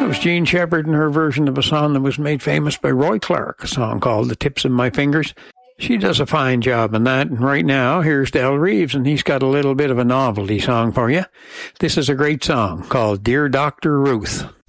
That was Jean Shepherd and her version of a song that was made famous by Roy Clark, a song called The Tips of My Fingers. She does a fine job in that, and right now, here's Del Reeves, and he's got a little bit of a novelty song for you. This is a great song called Dear Dr. Ruth.